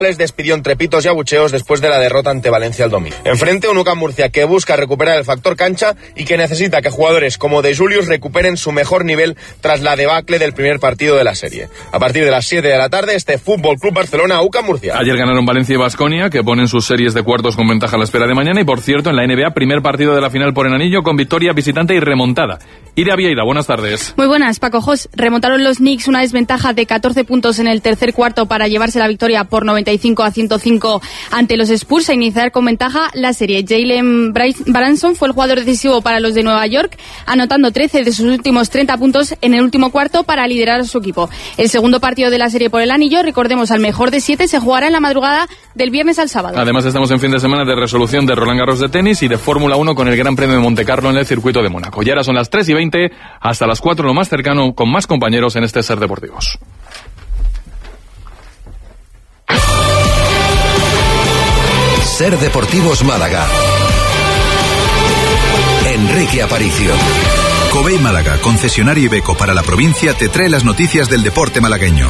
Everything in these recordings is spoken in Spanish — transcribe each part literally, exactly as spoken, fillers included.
les despidió entre pitos y abucheos después de la derrota ante Valencia el domingo. Enfrente, un U C A M Murcia que busca recuperar el factor cancha y que necesita que jugadores como De Julius recuperen su mejor nivel tras la debacle del primer partido de la serie. A partir de las siete de la tarde, este Fútbol Club Barcelona, U C A M Murcia. Ayer ganaron Valencia y Baskonia, que ponen sus series de cuartos con ventaja a la espera de mañana. Y por cierto, en la N B A, primer partido de la final por el anillo con victoria visitante y remontada. Iria Vieira, buenas tardes. Muy buenas, Paco Jos. Remontaron los Knicks una desventaja de catorce puntos en el tercer cuarto para llevarse la victoria por noventa y cinco a ciento cinco ante los Spurs a iniciar con ventaja la serie. Jalen Branson fue el jugador decisivo para los de Nueva York, anotando trece de sus últimos treinta puntos en el último cuarto para liderar a su equipo. El segundo partido de la serie por el anillo, recordemos, al mejor de siete, se jugará en la madrugada del viernes al sábado. Además, estamos en fin de semana de resolución de Roland Garros de tenis y de Fórmula uno con el Gran Premio de Montecarlo en el circuito de Mónaco. Y ahora son las tres y veinte, hasta las cuatro lo más cercano, con más compañeros en este Ser Deportivos. Ser Deportivos Málaga. Enrique Aparicio. Covey Málaga, concesionario Iveco para la provincia, te trae las noticias del deporte malagueño.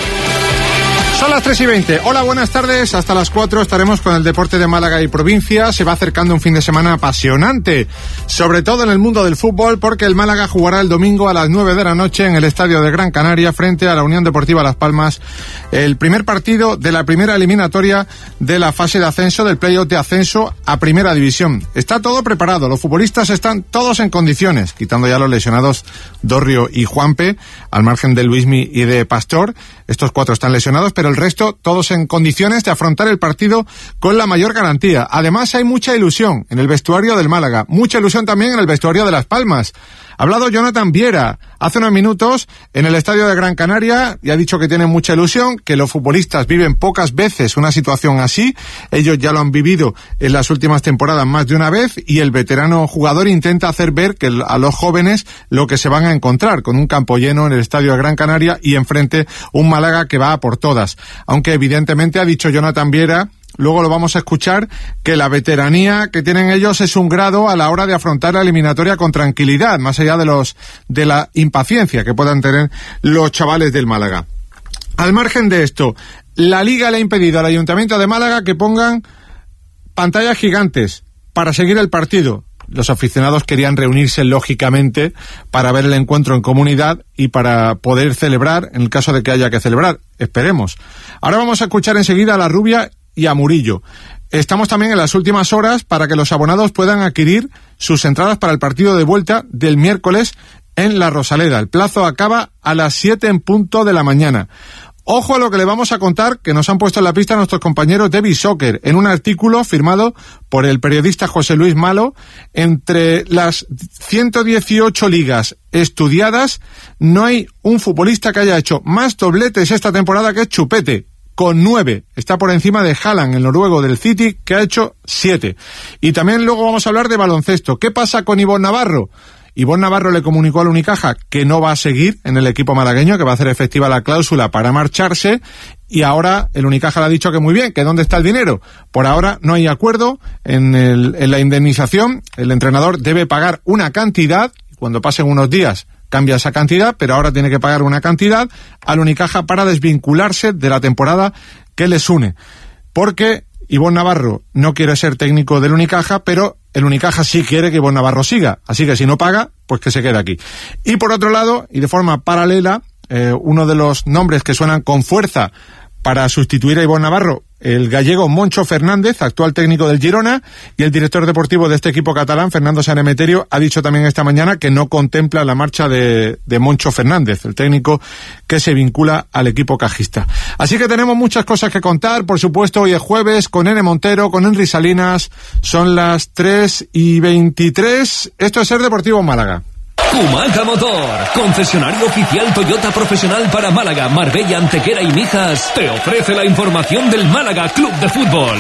Son las tres y veinte. Hola, buenas tardes. Hasta las cuatro estaremos con el deporte de Málaga y provincia. Se va acercando un fin de semana apasionante, sobre todo en el mundo del fútbol, porque el Málaga jugará el domingo a las nueve de la noche en el estadio de Gran Canaria frente a la Unión Deportiva Las Palmas, el primer partido de la primera eliminatoria de la fase de ascenso, del play-off de ascenso a Primera División. Está todo preparado, los futbolistas están todos en condiciones, quitando ya los lesionados Dorrio y Juanpe, al margen de Luismi y de Pastor. Estos cuatro están lesionados, pero el resto todos en condiciones de afrontar el partido con la mayor garantía. Además, hay mucha ilusión en el vestuario del Málaga, mucha ilusión también en el vestuario de Las Palmas. Ha hablado Jonathan Viera hace unos minutos en el estadio de Gran Canaria y ha dicho que tienen mucha ilusión, que los futbolistas viven pocas veces una situación así. Ellos ya lo han vivido en las últimas temporadas más de una vez y el veterano jugador intenta hacer ver que a los jóvenes lo que se van a encontrar con un campo lleno en el estadio de Gran Canaria y enfrente un Málaga que va a por todas. Aunque evidentemente ha dicho Jonathan Viera, luego lo vamos a escuchar, que la veteranía que tienen ellos es un grado a la hora de afrontar la eliminatoria con tranquilidad, más allá de los de la impaciencia que puedan tener los chavales del Málaga. Al margen de esto, la Liga le ha impedido al Ayuntamiento de Málaga que pongan pantallas gigantes para seguir el partido. Los aficionados querían reunirse lógicamente para ver el encuentro en comunidad y para poder celebrar en el caso de que haya que celebrar. Esperemos. Ahora vamos a escuchar enseguida a La Rubia y a Murillo. Estamos también en las últimas horas para que los abonados puedan adquirir sus entradas para el partido de vuelta del miércoles en La Rosaleda. El plazo acaba a las siete en punto de la mañana. Ojo a lo que le vamos a contar, que nos han puesto en la pista nuestros compañeros de B-Soccer, en un artículo firmado por el periodista José Luis Malo. Entre las ciento dieciocho ligas estudiadas, no hay un futbolista que haya hecho más dobletes esta temporada que es Chupete, con nueve. Está por encima de Haaland, el noruego del City, que ha hecho siete. Y también luego vamos a hablar de baloncesto. ¿Qué pasa con Ivonne Navarro? Ivonne Navarro le comunicó al Unicaja que no va a seguir en el equipo malagueño, que va a hacer efectiva la cláusula para marcharse, y ahora el Unicaja le ha dicho que muy bien, que ¿dónde está el dinero? Por ahora no hay acuerdo en, el, en la indemnización. El entrenador debe pagar una cantidad, y cuando pasen unos días cambia esa cantidad, pero ahora tiene que pagar una cantidad al Unicaja para desvincularse de la temporada que les une. Porque Ivonne Navarro no quiere ser técnico del Unicaja, pero el Unicaja sí quiere que Ivonne Navarro siga, así que si no paga, pues que se quede aquí. Y por otro lado, y de forma paralela, eh, uno de los nombres que suenan con fuerza para sustituir a Ivonne Navarro, el gallego Moncho Fernández, actual técnico del Girona, y el director deportivo de este equipo catalán, Fernando Sanemeterio, ha dicho también esta mañana que no contempla la marcha de, de Moncho Fernández, el técnico que se vincula al equipo cajista. Así que tenemos muchas cosas que contar, por supuesto. Hoy es jueves, con N. Montero, con Henry Salinas, son las tres y veintitrés, esto es Ser Deportivo Málaga. Kumaca Motor, concesionario oficial Toyota profesional para Málaga, Marbella, Antequera y Mijas, te ofrece la información del Málaga Club de Fútbol.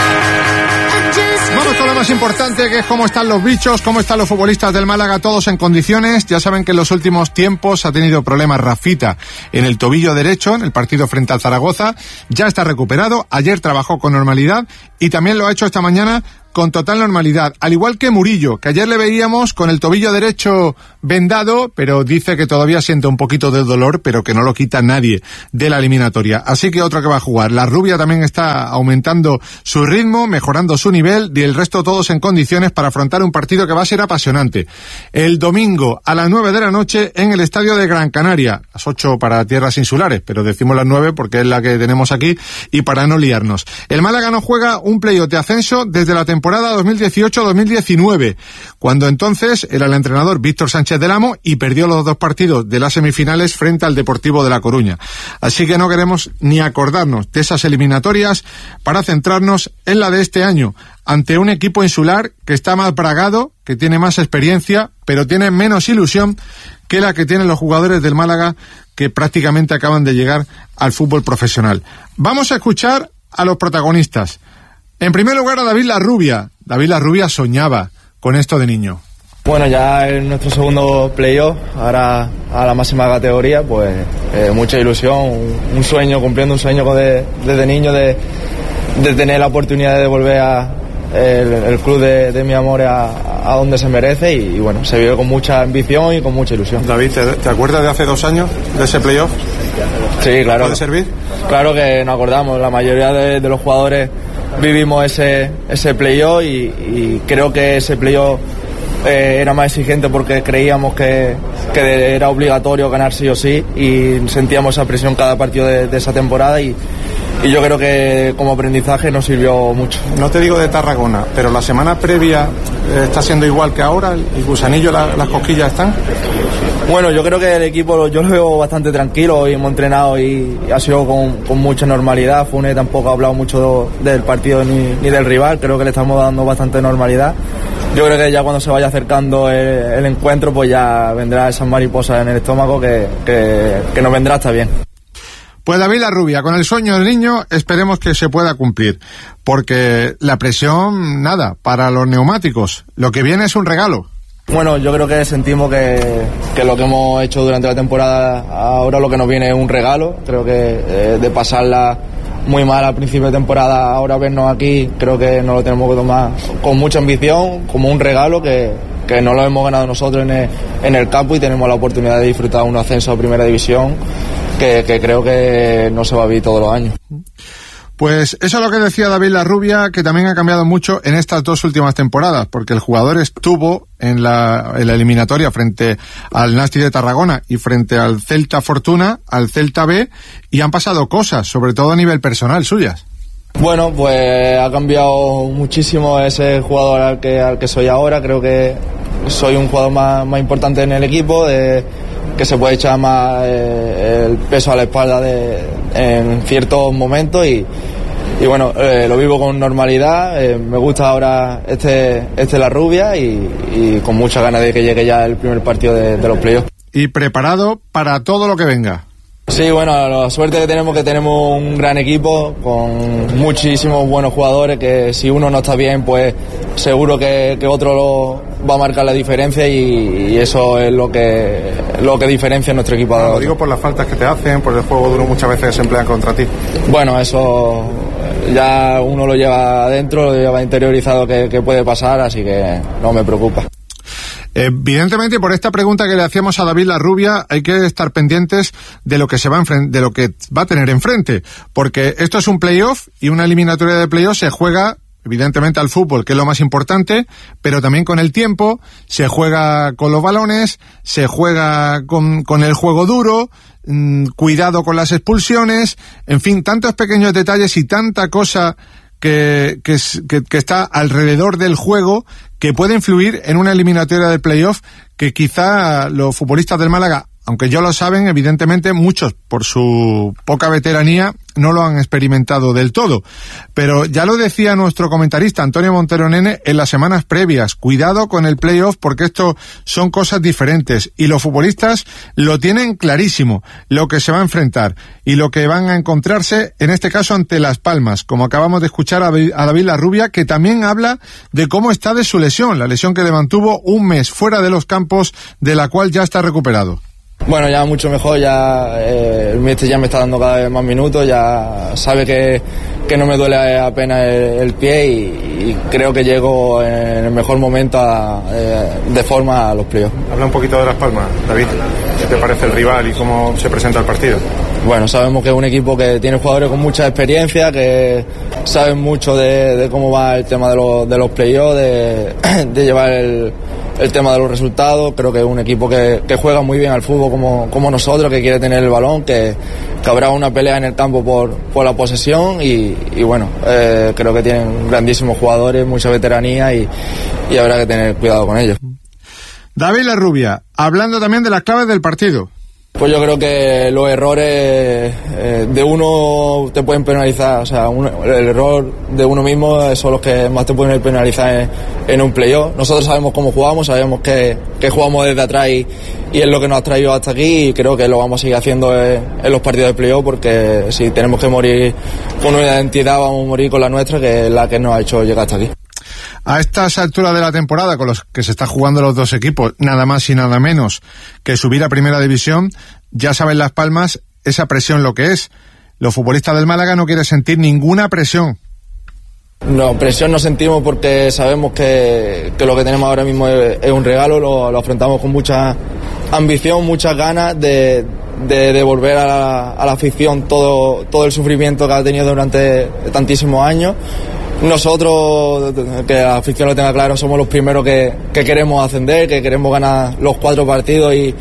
Vamos con lo más importante, que es cómo están los bichos, cómo están los futbolistas del Málaga, todos en condiciones. Ya saben que en los últimos tiempos ha tenido problemas Rafita en el tobillo derecho, en el partido frente al Zaragoza. Ya está recuperado, ayer trabajó con normalidad y también lo ha hecho esta mañana con total normalidad, al igual que Murillo, que ayer le veíamos con el tobillo derecho vendado, pero dice que todavía siente un poquito de dolor, pero que no lo quita nadie de la eliminatoria. Así que otro que va a jugar. La Rubia también está aumentando su ritmo, mejorando su nivel, y el resto todos en condiciones para afrontar un partido que va a ser apasionante. El domingo a las nueve de la noche en el estadio de Gran Canaria, las ocho para tierras insulares, pero decimos las nueve porque es la que tenemos aquí y para no liarnos. El Málaga no juega un playoff de ascenso desde la temporada dos mil dieciocho dos mil diecinueve, cuando entonces era el entrenador Víctor Sánchez del Amo y perdió los dos partidos de las semifinales frente al Deportivo de La Coruña. Así que no queremos ni acordarnos de esas eliminatorias para centrarnos en la de este año, ante un equipo insular que está más bragado, que tiene más experiencia, pero tiene menos ilusión que la que tienen los jugadores del Málaga, que prácticamente acaban de llegar al fútbol profesional. Vamos a escuchar a los protagonistas. En primer lugar, a David Larrubia. David Larrubia soñaba con esto de niño. Bueno, ya en nuestro segundo playoff, ahora a la máxima categoría, pues eh, mucha ilusión, un, un sueño, cumpliendo un sueño de, desde niño de, de tener la oportunidad de volver a el, el club de, de mi amor a, a donde se merece, y, y bueno, se vive con mucha ambición y con mucha ilusión. David, ¿te, te acuerdas de hace dos años, de ese playoff? Sí, claro. ¿Puede servir? Claro que nos acordamos, la mayoría de, de los jugadores vivimos ese, ese playoff, y, y creo que ese playoff eh, era más exigente porque creíamos que, que era obligatorio ganar sí o sí, y sentíamos esa presión cada partido de, de esa temporada, y Y yo creo que como aprendizaje nos sirvió mucho. No te digo de Tarragona, pero la semana previa eh, está siendo igual que ahora, el gusanillo, la, las cosquillas están. Bueno, yo creo que el equipo yo lo veo bastante tranquilo, hoy hemos entrenado y, y ha sido con, con mucha normalidad. Fune tampoco ha hablado mucho del partido ni, ni del rival, creo que le estamos dando bastante normalidad. Yo creo que ya cuando se vaya acercando el, el encuentro, pues ya vendrá esas mariposas en el estómago que, que, que nos vendrá hasta bien. Pues David Larrubia, con el sueño del niño, esperemos que se pueda cumplir, porque la presión, nada, para los neumáticos, lo que viene es un regalo. Bueno, yo creo que sentimos que, que lo que hemos hecho durante la temporada, ahora lo que nos viene es un regalo. Creo que eh, de pasarla muy mal al principio de temporada, ahora vernos aquí, creo que nos lo tenemos que tomar con mucha ambición, como un regalo que, que no lo hemos ganado nosotros en el, en el campo, y tenemos la oportunidad de disfrutar un ascenso a Primera División que, que creo que no se va a vivir todos los años. Pues eso es lo que decía David Larrubia, que también ha cambiado mucho en estas dos últimas temporadas, porque el jugador estuvo en la, en la eliminatoria frente al Nasti de Tarragona y frente al Celta Fortuna, al Celta B, y han pasado cosas, sobre todo a nivel personal, suyas. Bueno, pues ha cambiado muchísimo ese jugador al que, al que soy ahora. Creo que soy un jugador más, más importante en el equipo, de, que se puede echar más eh, el peso a la espalda de, en ciertos momentos, y, y bueno, eh, lo vivo con normalidad. Eh, me gusta ahora este, este Larrubia, y, y con muchas ganas de que llegue ya el primer partido de, de los playoffs. Y preparado para todo lo que venga. Sí, bueno, la suerte que tenemos que tenemos un gran equipo con muchísimos buenos jugadores, que si uno no está bien, pues seguro que, que otro lo va a marcar la diferencia, y, y eso es lo que lo que diferencia a nuestro equipo. No, lo digo por las faltas que te hacen, por el juego duro muchas veces se emplean contra ti. Bueno, eso ya uno lo lleva adentro, lo lleva interiorizado que, que puede pasar, así que no me preocupa. Evidentemente, por esta pregunta que le hacíamos a David Larrubia, hay que estar pendientes de lo que se va a enfren- de lo que va a tener enfrente, porque esto es un playoff, y una eliminatoria de playoff se juega evidentemente al fútbol, que es lo más importante, pero también con el tiempo, se juega con los balones, se juega con, con el juego duro, mmm, cuidado con las expulsiones, en fin, tantos pequeños detalles y tanta cosa que, que, que, que está alrededor del juego, que puede influir en una eliminatoria del playoff, que quizá los futbolistas del Málaga, aunque ya lo saben, evidentemente muchos por su poca veteranía no lo han experimentado del todo. Pero ya lo decía nuestro comentarista Antonio Montero Nene en las semanas previas, cuidado con el playoff, porque esto son cosas diferentes, y los futbolistas lo tienen clarísimo, lo que se va a enfrentar y lo que van a encontrarse, en este caso ante Las Palmas, como acabamos de escuchar a David Larrubia, que también habla de cómo está de su lesión, la lesión que le mantuvo un mes fuera de los campos, de la cual ya está recuperado. Bueno, ya mucho mejor, ya eh, el míster ya me está dando cada vez más minutos, ya sabe que, que no me duele apenas el, el pie y, y creo que llego en el mejor momento a, eh, de forma a los playoffs. Habla un poquito de Las Palmas, David. ¿Qué te parece el rival y cómo se presenta el partido? Bueno, sabemos que es un equipo que tiene jugadores con mucha experiencia, que saben mucho de, de cómo va el tema de los, de los playoffs, de, de llevar el, el tema de los resultados. Creo que es un equipo que, que juega muy bien al fútbol como, como nosotros, que quiere tener el balón, que, que habrá una pelea en el campo por, por la posesión y, y bueno, eh, creo que tienen grandísimos jugadores, mucha veteranía y, y habrá que tener cuidado con ellos. David Larrubia, hablando también de las claves del partido. Pues yo creo que los errores eh, de uno te pueden penalizar, o sea, un, el error de uno mismo son los que más te pueden penalizar en, en un playoff. Nosotros sabemos cómo jugamos, sabemos que, que jugamos desde atrás y, y es lo que nos ha traído hasta aquí y creo que lo vamos a seguir haciendo en, en los partidos de playoff porque si tenemos que morir con una identidad vamos a morir con la nuestra, que es la que nos ha hecho llegar hasta aquí. A estas alturas de la temporada, con los que se está jugando los dos equipos, nada más y nada menos que subir a Primera División, ya saben Las Palmas esa presión lo que es. Los futbolistas del Málaga no quieren sentir ninguna presión. No, presión no sentimos porque sabemos que, que lo que tenemos ahora mismo es, es un regalo, lo, lo afrontamos con mucha ambición, muchas ganas de, de devolver a la, a la afición todo, todo el sufrimiento que ha tenido durante tantísimos años. Nosotros, que la afición lo tenga claro, somos los primeros que, que queremos ascender, que queremos ganar los cuatro partidos y,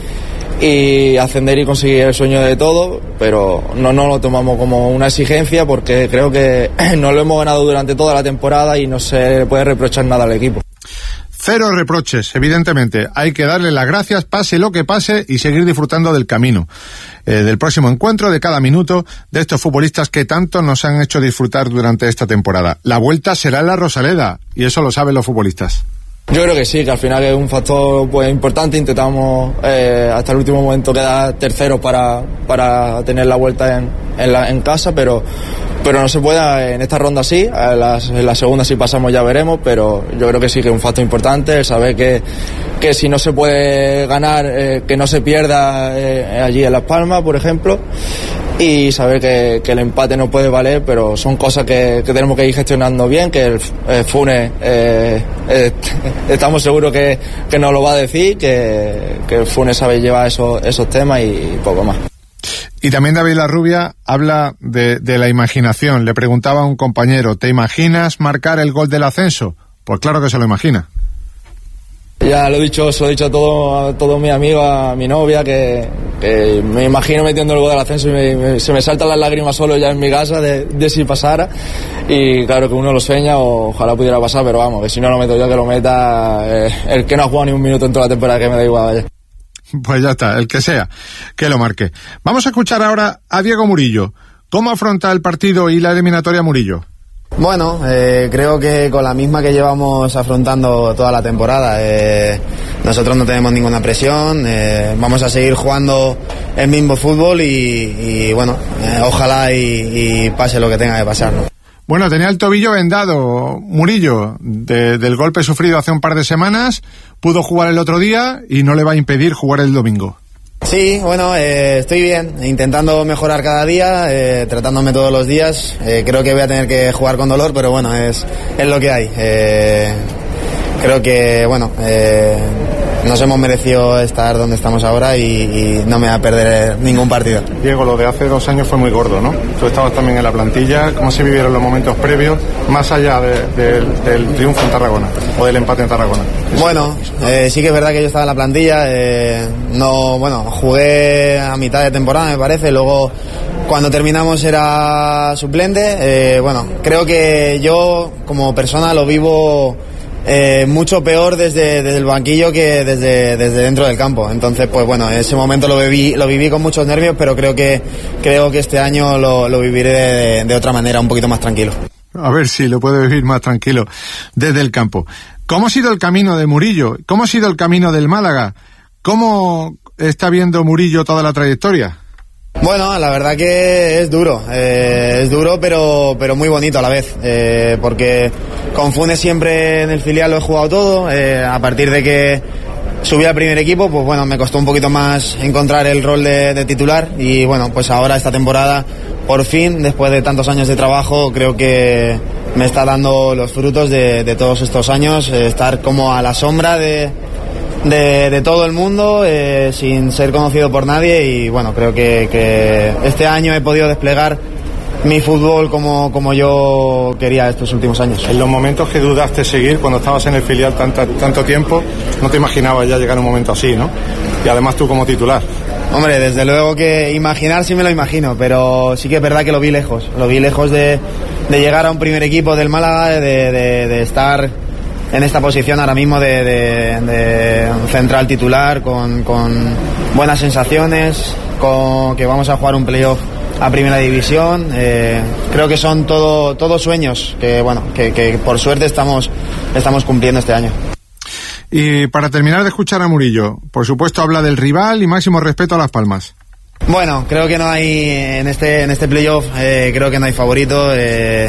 y ascender y conseguir el sueño de todos, pero no nos lo tomamos como una exigencia porque creo que no lo hemos ganado durante toda la temporada y no se le puede reprochar nada al equipo. Cero reproches, evidentemente. Hay que darle las gracias, pase lo que pase, y seguir disfrutando del camino, eh, del próximo encuentro, de cada minuto, de estos futbolistas que tanto nos han hecho disfrutar durante esta temporada. La vuelta será en la Rosaleda, y eso lo saben los futbolistas. Yo creo que sí, que al final es un factor pues importante. Intentamos eh, hasta el último momento quedar terceros para, para tener la vuelta en, en, la, en casa, pero pero no se puede en esta ronda sí, en la, en la segunda si pasamos ya veremos, pero yo creo que sí que es un factor importante el saber que, que si no se puede ganar, eh, que no se pierda eh, allí en Las Palmas, por ejemplo, y saber que, que el empate no puede valer, pero son cosas que, que tenemos que ir gestionando bien, que el eh, Funes eh, eh, estamos seguros que, que nos lo va a decir, que, que el Funes sabe llevar esos, esos temas y poco más. Y también David Larrubia habla de, de la imaginación. Le preguntaba a un compañero, ¿te imaginas marcar el gol del ascenso? Pues claro que se lo imagina. Ya lo he dicho, se lo he dicho a todos a todo mis amigos, a mi novia, que, que me imagino metiendo el gol del ascenso y me, me, se me saltan las lágrimas solo ya en mi casa de, de si pasara. Y claro que uno lo sueña, o ojalá pudiera pasar, pero vamos, que si no lo meto yo, que lo meta eh, el que no ha jugado ni un minuto en toda la temporada, que me da igual, vaya. Pues ya está, el que sea, que lo marque. Vamos a escuchar ahora a Diego Murillo. ¿Cómo afronta el partido y la eliminatoria Murillo? Bueno, eh, creo que con la misma que llevamos afrontando toda la temporada. Eh, nosotros no tenemos ninguna presión, eh, vamos a seguir jugando el mismo fútbol y, y bueno, eh, ojalá y, y pase lo que tenga que pasar, ¿no? Bueno, tenía el tobillo vendado, Murillo, de, del golpe sufrido hace un par de semanas, pudo jugar el otro día y no le va a impedir jugar el domingo. Sí, bueno, eh, estoy bien, intentando mejorar cada día, eh, tratándome todos los días. Eh, creo que voy a tener que jugar con dolor, pero bueno, es, es lo que hay. Eh, creo que, bueno, eh, nos hemos merecido estar donde estamos ahora y, y no me va a perder ningún partido. Diego, lo de hace dos años fue muy gordo, ¿no? Tú estabas también en la plantilla. ¿Cómo se vivieron los momentos previos, más allá de, de, del triunfo en Tarragona o del empate en Tarragona? Bueno, eh, sí que es verdad que yo estaba en la plantilla. Eh, no, bueno, jugué a mitad de temporada, me parece. Luego, cuando terminamos, era suplente. Eh, bueno, creo que yo, como persona, lo vivo Eh, mucho peor desde, desde el banquillo que desde, desde dentro del campo. Entonces, pues bueno, en ese momento lo viví, lo viví con muchos nervios, pero creo que creo que este año lo, lo viviré de, de otra manera, un poquito más tranquilo. A ver si lo puede vivir más tranquilo desde el campo. ¿Cómo ha sido el camino de Murillo? ¿Cómo ha sido el camino del Málaga? ¿Cómo está viendo Murillo toda la trayectoria? Bueno, la verdad que es duro, eh, es duro pero pero muy bonito a la vez, eh, porque con Funes siempre en el filial lo he jugado todo, eh, a partir de que subí al primer equipo, pues bueno, me costó un poquito más encontrar el rol de, de titular y bueno, pues ahora esta temporada, por fin, después de tantos años de trabajo, creo que me está dando los frutos de, de todos estos años, eh, estar como a la sombra de, de, de todo el mundo, eh, sin ser conocido por nadie y bueno, creo que, que este año he podido desplegar mi fútbol como, como yo quería estos últimos años. En los momentos que dudaste seguir, cuando estabas en el filial tanto, tanto tiempo, no te imaginabas ya llegar a un momento así, ¿no? Y además tú como titular. Hombre, desde luego que imaginar sí me lo imagino, pero sí que es verdad que lo vi lejos. Lo vi lejos de, de llegar a un primer equipo del Málaga, de, de, de estar en esta posición ahora mismo de, de, de un central titular, con, con buenas sensaciones, con que vamos a jugar un playoff a primera división. Eh, creo que son todo todos sueños que bueno que, que por suerte estamos estamos cumpliendo este año. Y para terminar de escuchar a Murillo, por supuesto habla del rival y máximo respeto a Las Palmas. Bueno, creo que no hay en este en este playoff, eh, creo que no hay favorito. Eh,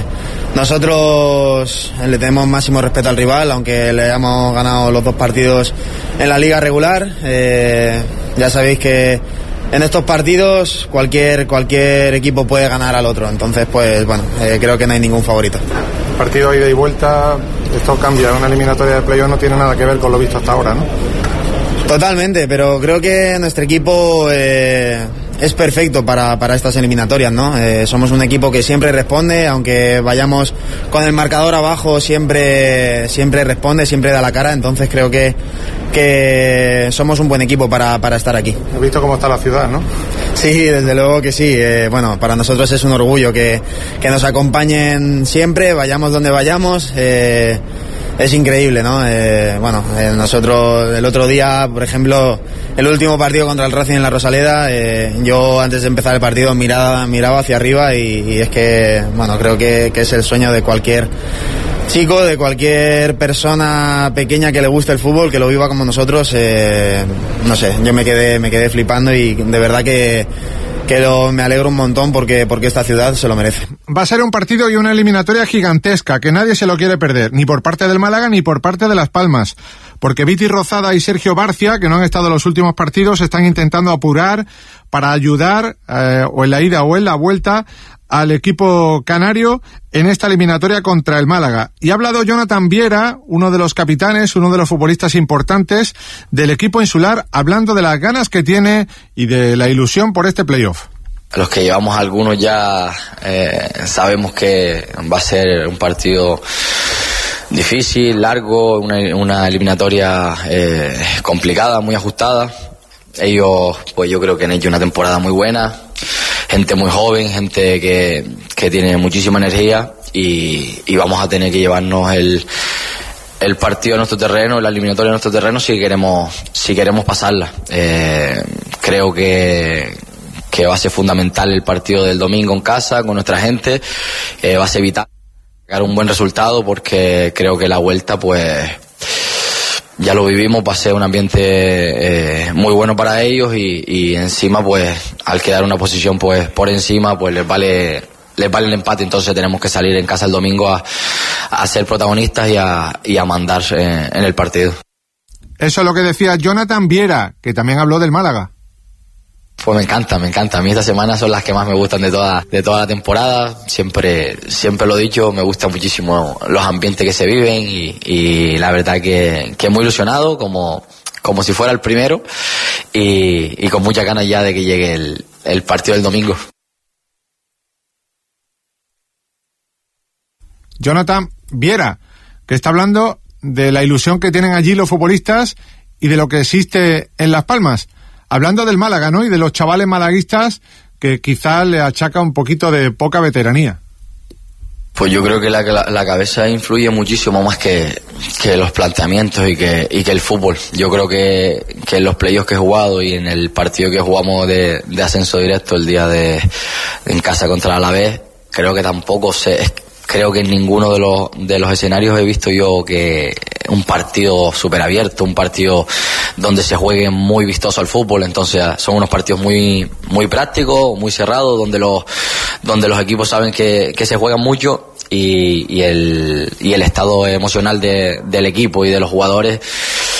nosotros le tenemos máximo respeto al rival, aunque le hayamos ganado los dos partidos en la liga regular. Eh, ya sabéis que en estos partidos cualquier cualquier equipo puede ganar al otro, entonces pues bueno, eh, creo que no hay ningún favorito. Partido ida y vuelta, esto cambia, una eliminatoria de playoff no tiene nada que ver con lo visto hasta ahora, ¿no? Totalmente, pero creo que nuestro equipo eh, es perfecto para, para estas eliminatorias, ¿no? Eh, somos un equipo que siempre responde, aunque vayamos con el marcador abajo, siempre siempre responde, siempre da la cara, entonces creo que, que somos un buen equipo para, para estar aquí. He visto cómo está la ciudad, ¿no? Sí, desde luego que sí. Eh, bueno, para nosotros es un orgullo que, que nos acompañen siempre, vayamos donde vayamos. Eh, Es increíble, ¿no? Eh, bueno, eh, nosotros el otro día, por ejemplo, el último partido contra el Racing en la Rosaleda, eh, yo antes de empezar el partido miraba, miraba hacia arriba y, y es que, bueno, creo que, que es el sueño de cualquier chico, de cualquier persona pequeña que le guste el fútbol, que lo viva como nosotros. Eh, no sé, yo me quedé, me quedé flipando y de verdad que que lo, me alegro un montón porque, porque esta ciudad se lo merece. Va a ser un partido y una eliminatoria gigantesca, que nadie se lo quiere perder, ni por parte del Málaga ni por parte de Las Palmas, porque Viti Rozada y Sergio Barcia, que no han estado en los últimos partidos, están intentando apurar para ayudar, eh, o en la ida o en la vuelta, al equipo canario en esta eliminatoria contra el Málaga. Y ha hablado Jonathan Viera, uno de los capitanes, uno de los futbolistas importantes del equipo insular, hablando de las ganas que tiene y de la ilusión por este playoff. Los que llevamos algunos ya eh, sabemos que va a ser un partido difícil, largo, una, una eliminatoria eh, complicada, muy ajustada. Ellos, pues yo creo que han hecho una temporada muy buena, gente muy joven, gente que, que tiene muchísima energía y, y vamos a tener que llevarnos el, el partido a nuestro terreno, la eliminatoria a nuestro terreno si queremos, si queremos pasarla. Eh, creo que, que va a ser fundamental el partido del domingo en casa con nuestra gente, eh, va a ser vital sacar un buen resultado porque creo que la vuelta pues ya lo vivimos, va a ser un ambiente eh, muy bueno para ellos y, y encima pues al quedar una posición pues por encima pues les vale les vale el empate, entonces tenemos que salir en casa el domingo a, a ser protagonistas y a, y a mandar eh, en el partido. Eso es lo que decía Jonathan Viera, que también habló del Málaga. Pues me encanta, me encanta. A mí estas semanas son las que más me gustan de toda de toda la temporada. Siempre siempre lo he dicho, me gustan muchísimo los ambientes que se viven y, y la verdad que, que muy ilusionado, como, como si fuera el primero y, y con muchas ganas ya de que llegue el, el partido del domingo. Jonathan Viera, que está hablando de la ilusión que tienen allí los futbolistas y de lo que existe en Las Palmas. Hablando del Málaga, ¿no? Y de los chavales malaguistas que quizás le achaca un poquito de poca veteranía. Pues yo creo que la, la, la cabeza influye muchísimo más que, que los planteamientos y que, y que el fútbol. Yo creo que, que en los playoffs que he jugado y en el partido que jugamos de, de ascenso directo el día de en casa contra el Alavés, creo que tampoco se... Creo que en ninguno de los de los escenarios he visto yo que un partido súper abierto, un partido donde se juegue muy vistoso al fútbol. Entonces son unos partidos muy muy prácticos, muy cerrados, donde los donde los equipos saben que, que se juegan mucho y, y el y el estado emocional de, del equipo y de los jugadores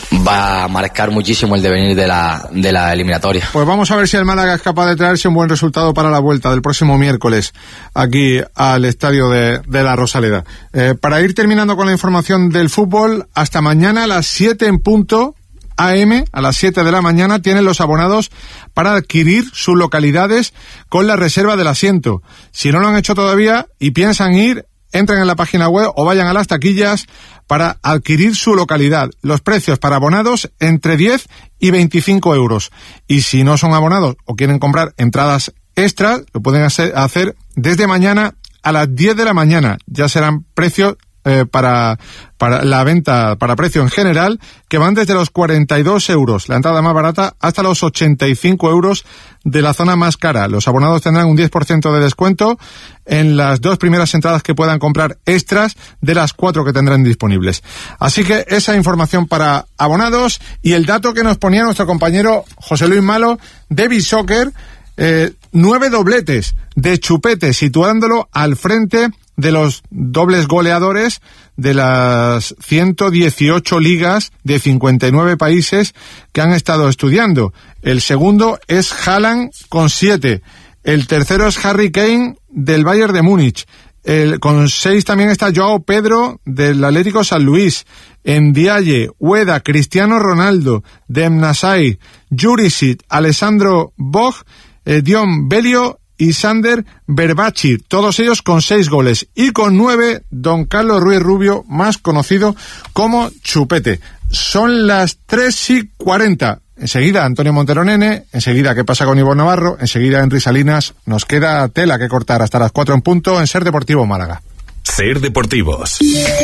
va a marcar muchísimo el devenir de la, de la eliminatoria. Pues vamos a ver si el Málaga es capaz de traerse un buen resultado para la vuelta del próximo miércoles aquí al estadio de, de la Rosaleda. Eh, para ir terminando con la información del fútbol, hasta mañana a las siete en punto A M, a las siete de la mañana, tienen los abonados para adquirir sus localidades con la reserva del asiento. Si no lo han hecho todavía y piensan ir, entren en la página web o vayan a las taquillas para adquirir su localidad. Los precios para abonados entre diez y veinticinco euros. Y si no son abonados o quieren comprar entradas extras, lo pueden hacer desde mañana a las diez de la mañana. Ya serán precios eh, para, para la venta, para precio en general, que van desde los cuarenta y dos euros, la entrada más barata, hasta los ochenta y cinco euros de la zona más cara. Los abonados tendrán un diez por ciento de descuento en las dos primeras entradas que puedan comprar extras de las cuatro que tendrán disponibles. Así que esa información para abonados y el dato que nos ponía nuestro compañero José Luis Malo de Bisoccer, eh, nueve dobletes de Chupete, situándolo al frente de los dobles goleadores de las ciento dieciocho ligas de cincuenta y nueve países que han estado estudiando. El segundo es Haaland con siete. El tercero es Harry Kane del Bayern de Múnich. El, con seis también está Joao Pedro del Atlético San Luis. Ndiaye, Ueda, Cristiano Ronaldo, Demnasai, Jurisic, Alessandro Bog, eh, Dion Belio y Sander Berbachi, todos ellos con seis goles. Y con nueve, don Carlos Ruiz Rubio, más conocido como Chupete. Son las tres y cuarenta. Enseguida Antonio Montero Nene, enseguida ¿Qué pasa con Ivo Navarro? Enseguida Henry Salinas. Nos queda tela que cortar hasta las cuatro en punto en Ser Deportivo Málaga. Ser Deportivos.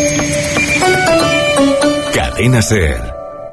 Cadena Ser.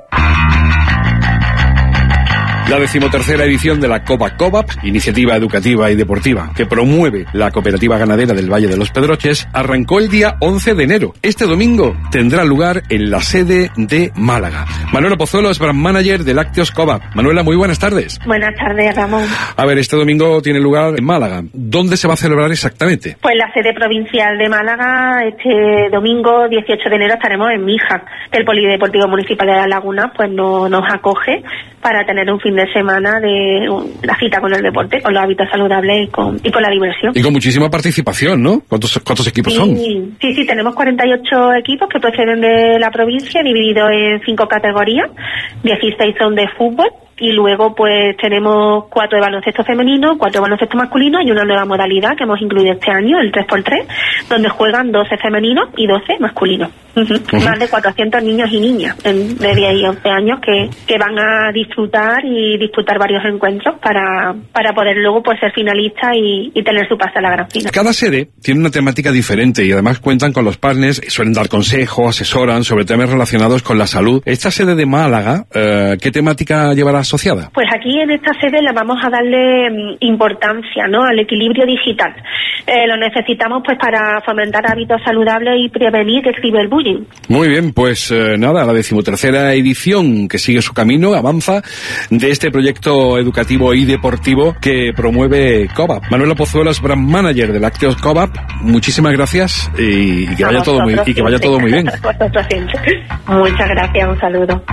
La decimotercera edición de la Copa Cobap, iniciativa educativa y deportiva que promueve la Cooperativa Ganadera del Valle de los Pedroches, arrancó el día once de enero. Este domingo tendrá lugar en la sede de Málaga. Manuela Pozuelo es brand manager de Lácteos Cobap. Manuela, muy buenas tardes. Buenas tardes, Ramón. A ver, este domingo tiene lugar en Málaga. ¿Dónde se va a celebrar exactamente? Pues la sede provincial de Málaga. Este domingo dieciocho de enero estaremos en Mijas. El Polideportivo Municipal de La Laguna pues no, nos acoge para tener un fin de semana de la cita con el deporte, con los hábitos saludables y con, y con la diversión. Y con muchísima participación, ¿no? ¿Cuántos, cuántos equipos sí, son? Sí, sí, tenemos cuarenta y ocho equipos que proceden de la provincia, divididos en cinco categorías, dieciséis son de fútbol, y luego pues tenemos cuatro de baloncesto femenino, cuatro de baloncesto masculino y una nueva modalidad que hemos incluido este año, el tres por tres, donde juegan doce femeninos y doce masculinos. Uh-huh. Uh-huh. Más de cuatrocientos niños y niñas en, de diez y once años que, que van a disfrutar y disputar varios encuentros para, para poder luego pues ser finalistas y, y tener su pase a la gran final. Cada sede tiene una temática diferente y además cuentan con los partners, suelen dar consejos, asesoran sobre temas relacionados con la salud. Esta sede de Málaga, eh, ¿qué temática llevará asociada? Pues aquí en esta sede le vamos a darle um, importancia, ¿no?, al equilibrio digital. Eh, lo necesitamos pues para fomentar hábitos saludables y prevenir el ciberbullying. Muy bien, pues eh, nada, la decimotercera edición que sigue su camino, avanza, de este proyecto educativo y deportivo que promueve Cobap. Manuela Pozuelo es brand manager de Lácteos Cobap. Muchísimas gracias y, y que vaya todo muy y que vaya todo muy bien. Muchas gracias, un saludo.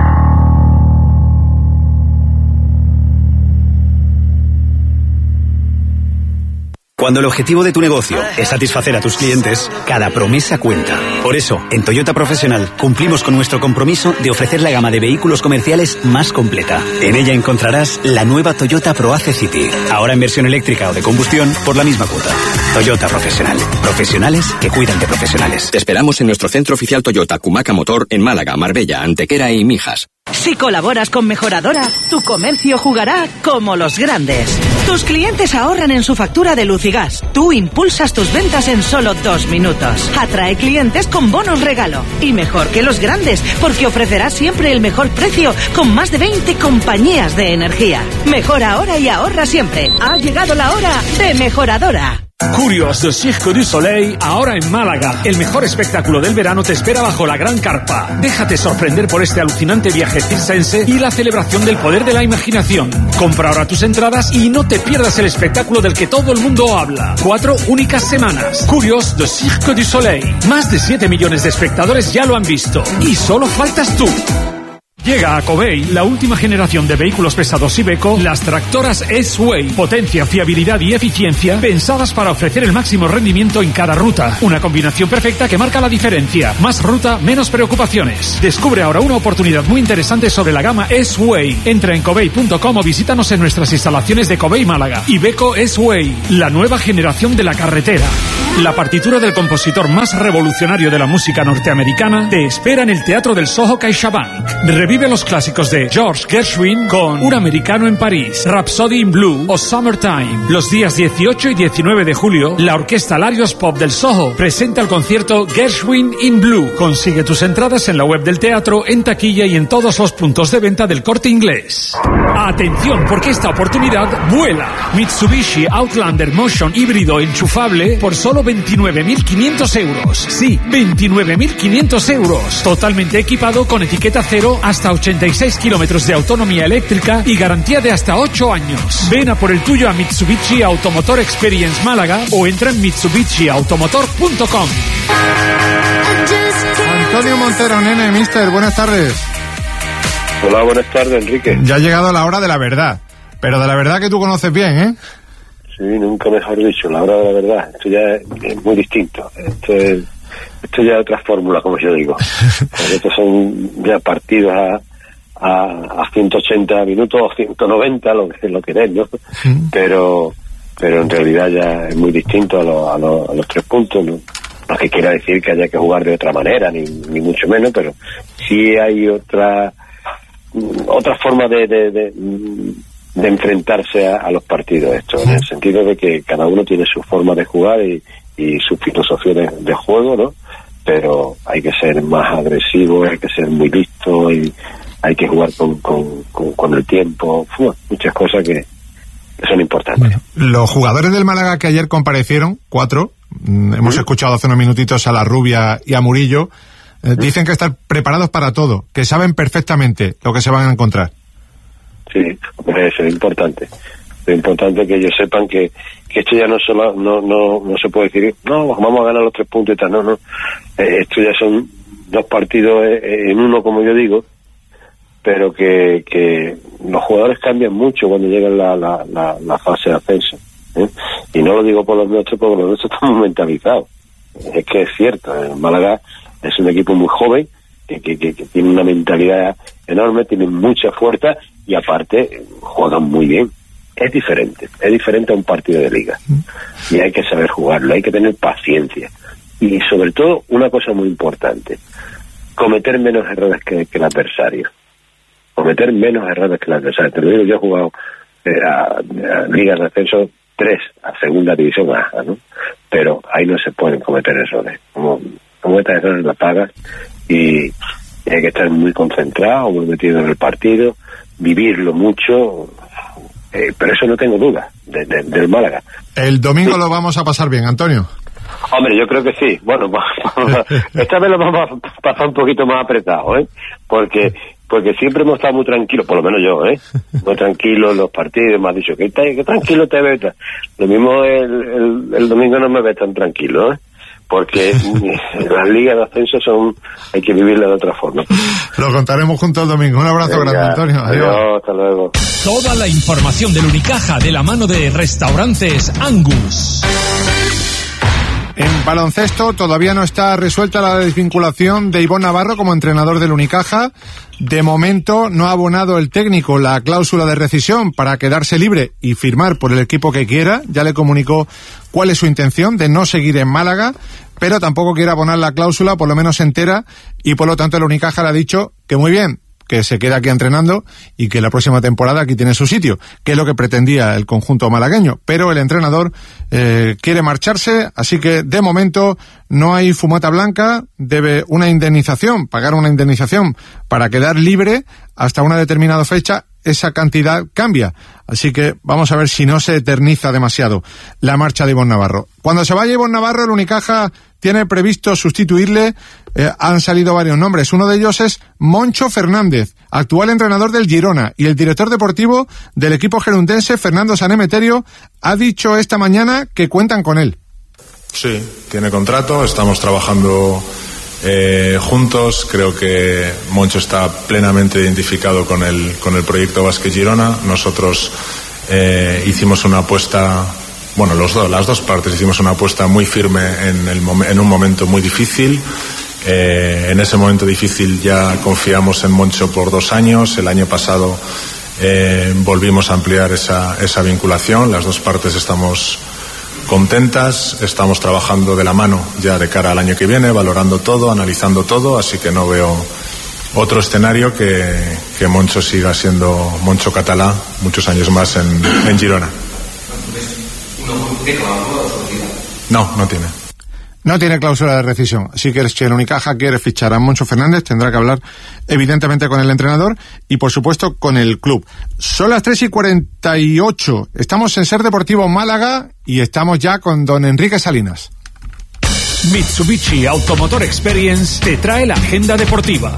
Cuando el objetivo de tu negocio es satisfacer a tus clientes, cada promesa cuenta. Por eso, en Toyota Profesional cumplimos con nuestro compromiso de ofrecer la gama de vehículos comerciales más completa. En ella encontrarás la nueva Toyota ProAce City, ahora en versión eléctrica o de combustión por la misma cuota. Toyota Profesional. Profesionales que cuidan de profesionales. Te esperamos en nuestro centro oficial Toyota Cumaca Motor en Málaga, Marbella, Antequera y Mijas. Si colaboras con Mejoradora, tu comercio jugará como los grandes. Tus clientes ahorran en su factura de luz y gas. Tú impulsas tus ventas en solo dos minutos. Atrae clientes con bonos regalo. Y mejor que los grandes, porque ofrecerás siempre el mejor precio con más de veinte compañías de energía. Mejora ahora y ahorra siempre. Ha llegado la hora de Mejoradora. Curios de Cirque du Soleil, ahora en Málaga. El mejor espectáculo del verano te espera bajo la Gran Carpa. Déjate sorprender por este alucinante viaje circense y la celebración del poder de la imaginación. Compra ahora tus entradas y no te pierdas el espectáculo del que todo el mundo habla. Cuatro únicas semanas. Curios de Cirque du Soleil. Más de siete millones de espectadores ya lo han visto. Y solo faltas tú. Llega a Covey la última generación de vehículos pesados Iveco, las tractoras S-Way. Potencia, fiabilidad y eficiencia pensadas para ofrecer el máximo rendimiento en cada ruta. Una combinación perfecta que marca la diferencia. Más ruta, menos preocupaciones. Descubre ahora una oportunidad muy interesante sobre la gama S-Way. Entra en covey punto com o visítanos en nuestras instalaciones de Covey Málaga. Iveco S-Way, la nueva generación de la carretera. La partitura del compositor más revolucionario de la música norteamericana te espera en el Teatro del Soho CaixaBank. Vive los clásicos de George Gershwin con Un americano en París, Rhapsody in Blue o Summertime. Los días dieciocho y diecinueve de julio, la Orquesta Larios Pop del Soho presenta el concierto Gershwin in Blue. Consigue tus entradas en la web del teatro, en taquilla y en todos los puntos de venta del Corte Inglés. Atención, porque esta oportunidad vuela. Mitsubishi Outlander Motion híbrido enchufable por solo veintinueve mil quinientos euros. Sí, veintinueve mil quinientos euros. Totalmente equipado con etiqueta cero hasta hasta ochenta y seis kilómetros de autonomía eléctrica y garantía de hasta ocho años. Ven a por el tuyo a Mitsubishi Automotor Experience Málaga o entra en mitsubishi automotor punto com. Antonio Montero, nene, mister, buenas tardes. Hola, buenas tardes, Enrique. Ya ha llegado la hora de la verdad, pero de la verdad que tú conoces bien, ¿eh? Sí, nunca mejor dicho, la hora de la verdad. Esto ya es, es muy distinto. Esto es... Esto ya es otra fórmula, como yo digo. Estos son ya partidos a, a, a ciento ochenta minutos o ciento noventa, lo que lo querés, ¿no? Pero pero en realidad ya es muy distinto a, lo, a, lo, a los tres puntos, ¿no? No que quiera decir que haya que jugar de otra manera, ni, ni mucho menos, pero sí hay otra otra forma de, de, de, de enfrentarse a, a los partidos estos, en el sentido de que cada uno tiene su forma de jugar y y su filosofía de, de juego, ¿no? Pero hay que ser más agresivo, hay que ser muy listo y hay que jugar con, con, con, con el tiempo. Uf, muchas cosas que, que son importantes. Bueno, los jugadores del Málaga que ayer comparecieron, cuatro, mm, hemos ¿Mm? escuchado hace unos minutitos a La Rubia y a Murillo, eh, ¿Mm? dicen que están preparados para todo, que saben perfectamente lo que se van a encontrar. Sí, eso es importante. Es importante que ellos sepan que, que esto ya no solo no, no no se puede decir no, vamos a ganar los tres puntos y tal, no, no, eh, esto ya son dos partidos en uno, como yo digo, pero que, que los jugadores cambian mucho cuando llegan la, la, la, la fase de ascenso, ¿eh? Y no lo digo por los nuestros, porque los nuestros estamos mentalizados, es que es cierto, el Málaga es un equipo muy joven que, que, que, que tiene una mentalidad enorme, tiene mucha fuerza y aparte juegan muy bien. Es diferente, es diferente a un partido de liga y hay que saber jugarlo, hay que tener paciencia y sobre todo una cosa muy importante, cometer menos errores que, que el adversario, cometer menos errores que el adversario. Te lo digo, yo he jugado eh, a, a ligas de ascenso tres, a segunda división A, ¿no? Pero ahí no se pueden cometer errores, como cometas errores la pagas y, y hay que estar muy concentrado, muy metido en el partido, vivirlo mucho. Eh, pero eso no tengo duda, de, de, del Málaga. El domingo sí. Lo vamos a pasar bien, Antonio. Hombre, yo creo que sí. Bueno, esta vez lo vamos a pasar un poquito más apretado, ¿eh? Porque porque siempre hemos estado muy tranquilos, por lo menos yo, ¿eh? Muy tranquilos en los partidos, me has dicho que, que tranquilo te ves. Lo mismo el, el, el domingo no me ves tan tranquilo, ¿eh? Porque las ligas de ascenso son, hay que vivirlas de otra forma. Lo contaremos juntos el domingo. Un abrazo Venga, grande, Antonio. Adiós. Adiós, hasta luego. Toda la información del Unicaja de la mano de Restaurantes Angus. En baloncesto todavía no está resuelta la desvinculación de Ivonne Navarro como entrenador del Unicaja. De momento no ha abonado el técnico la cláusula de rescisión para quedarse libre y firmar por el equipo que quiera. Ya le comunicó cuál es su intención de no seguir en Málaga, pero tampoco quiere abonar la cláusula, por lo menos entera, y por lo tanto el Unicaja le ha dicho que muy bien, que se queda aquí entrenando y que la próxima temporada aquí tiene su sitio, que es lo que pretendía el conjunto malagueño. Pero el entrenador eh, quiere marcharse, así que de momento no hay fumata blanca, debe una indemnización, pagar una indemnización para quedar libre hasta una determinada fecha. Esa cantidad cambia, así que vamos a ver si no se eterniza demasiado la marcha de Ivonne Navarro. Cuando se vaya Ivonne Navarro, el Unicaja tiene previsto sustituirle. Eh, han salido varios nombres, uno de ellos es Moncho Fernández, actual entrenador del Girona, y el director deportivo del equipo gerundense, Fernando Sanemeterio, ha dicho esta mañana que cuentan con él. Sí, tiene contrato, estamos trabajando eh, juntos. Creo que Moncho está plenamente identificado con el, con el proyecto Básquet Girona. Nosotros eh, hicimos una apuesta, bueno, los dos, las dos partes hicimos una apuesta muy firme en, el, en un momento muy difícil. Eh, en ese momento difícil ya confiamos en Moncho por dos años. El año pasado eh, volvimos a ampliar esa, esa vinculación. Las dos partes estamos contentas, estamos trabajando de la mano ya de cara al año que viene, valorando todo, analizando todo, así que no veo otro escenario que, que Moncho siga siendo Moncho catalá muchos años más en, en Girona. No, no tiene. No tiene cláusula de rescisión. Si quieres, si el Unicaja quiere fichar a Moncho Fernández, tendrá que hablar evidentemente con el entrenador y por supuesto con el club. Son las tres y cuarenta y ocho. Estamos en Ser Deportivo Málaga y estamos ya con don Enrique Salinas. Mitsubishi Automotor Experience te trae la agenda deportiva.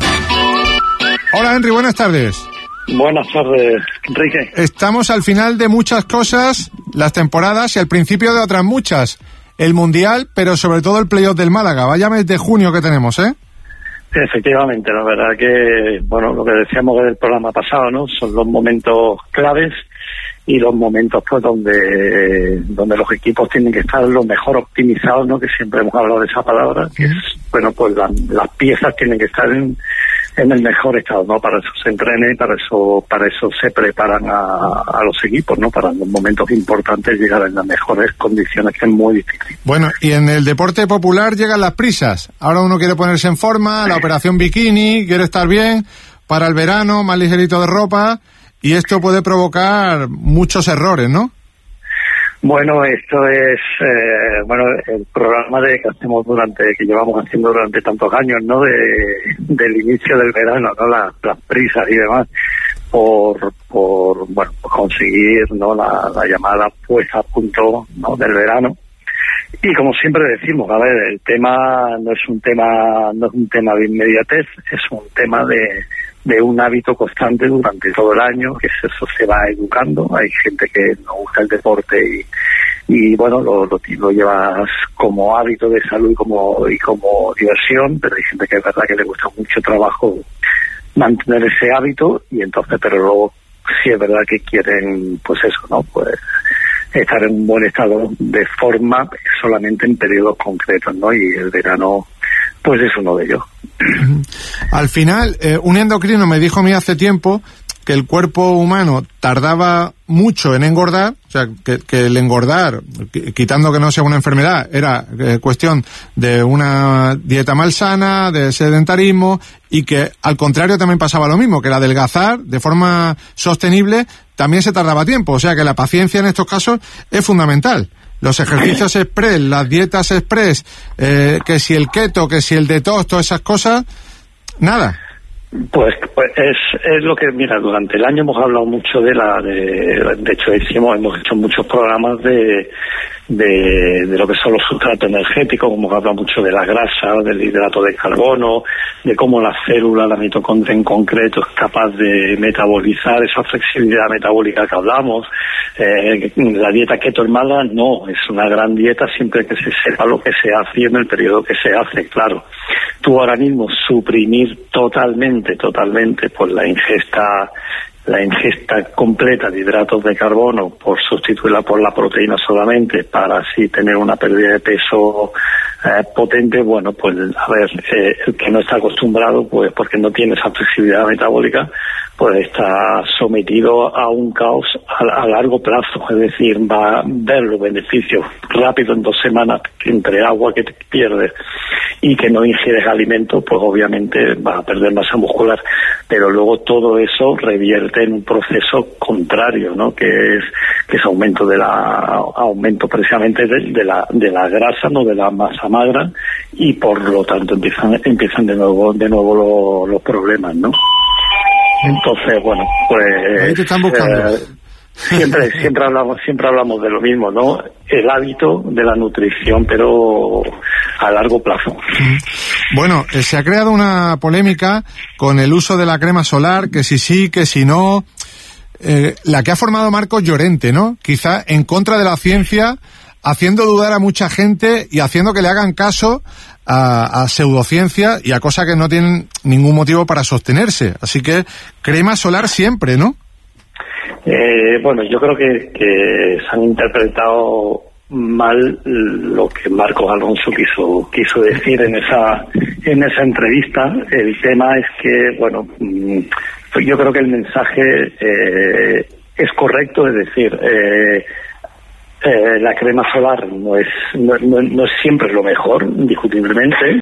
Hola Henry, buenas tardes. Buenas tardes, Enrique. Estamos al final de muchas cosas, las temporadas y al principio de otras muchas. El Mundial, pero sobre todo el playoff del Málaga. Vaya mes de junio que tenemos, ¿eh? Efectivamente, la verdad que, bueno, lo que decíamos del programa pasado, ¿no? Son los momentos claves y los momentos, pues, donde donde los equipos tienen que estar lo mejor optimizados, ¿no? Que siempre hemos hablado de esa palabra, que es, bueno, pues la, las piezas tienen que estar en, en el mejor estado, ¿no? Para eso se entrena y para eso para eso se preparan a, a los equipos, ¿no? Para los momentos importantes llegar en las mejores condiciones, que es muy difícil. Bueno, y en el deporte popular llegan las prisas. Ahora uno quiere ponerse en forma, la operación bikini, quiere estar bien para el verano, más ligerito de ropa, y esto puede provocar muchos errores, ¿no? Bueno, esto es, eh, bueno, el programa de que hacemos durante, que llevamos haciendo durante tantos años, ¿no? De, del inicio del verano, ¿no? Las, las prisas y demás, por, por, bueno, por conseguir, ¿no? La, la llamada puesta a punto, ¿no? Del verano. Y como siempre decimos, a ver, el tema no es un tema, no es un tema de inmediatez, es un tema de, de un hábito constante durante todo el año, que eso se va educando. Hay gente que no gusta el deporte y, y bueno, lo, lo, lo llevas como hábito de salud y como, y como diversión, pero hay gente que es verdad que le cuesta mucho trabajo mantener ese hábito, y entonces, pero luego sí es verdad que quieren, pues eso, ¿no? Pues estar en un buen estado de forma solamente en periodos concretos, ¿no? Y el verano, pues es uno de ellos. Al final, eh, un endocrino me dijo a mí hace tiempo que el cuerpo humano tardaba mucho en engordar, o sea, que, que el engordar, quitando que no sea una enfermedad, era eh, cuestión de una dieta malsana, de sedentarismo, y que al contrario también pasaba lo mismo, que el adelgazar de forma sostenible también se tardaba tiempo, o sea que la paciencia en estos casos es fundamental. Los ejercicios express, las dietas express, eh, que si el keto, que si el detox, todas esas cosas, nada. Pues, pues es, es lo que, mira, durante el año hemos hablado mucho de la, de, de hecho hicimos, hemos hecho muchos programas de, de, de lo que son los sustratos energéticos, hemos hablado mucho de la grasa, del hidrato de carbono, de cómo la célula, la mitocondria en concreto, es capaz de metabolizar esa flexibilidad metabólica que hablamos. Eh, la dieta keto hermana no, es una gran dieta siempre que se sepa lo que se hace y en el periodo que se hace, claro. Tu ahora mismo suprimir totalmente, totalmente, pues la ingesta, la ingesta completa de hidratos de carbono por sustituirla por la proteína solamente para así tener una pérdida de peso eh, potente, bueno, pues a ver, eh, el que no está acostumbrado, pues porque no tiene esa flexibilidad metabólica, pues está sometido a un caos a, a largo plazo, es decir, va a ver los beneficios rápido en dos semanas entre agua que te pierdes y que no ingieres alimentos, pues obviamente va a perder masa muscular, pero luego todo eso revierte en un proceso contrario, ¿no? Que es que es aumento de la aumento precisamente de, de la de la grasa, no de la masa magra, y por lo tanto empiezan empiezan de nuevo de nuevo lo, los problemas, ¿no? Entonces, bueno, pues ahí te están buscando. Eh, siempre siempre hablamos siempre hablamos de lo mismo, ¿no? El hábito de la nutrición, pero a largo plazo. Bueno, eh, se ha creado una polémica con el uso de la crema solar, que si sí, que si no, eh, la que ha formado Marcos Llorente, ¿no? Quizá en contra de la ciencia, haciendo dudar a mucha gente y haciendo que le hagan caso a, a pseudociencia y a cosas que no tienen ningún motivo para sostenerse. Así que crema solar siempre, ¿no? Eh, bueno, yo creo que, que se han interpretado mal lo que Marcos Alonso quiso quiso decir en esa en esa entrevista. El tema es que, bueno, yo creo que el mensaje eh, es correcto, es decir, eh, eh, la crema solar no es no, no, no es siempre lo mejor, indiscutiblemente,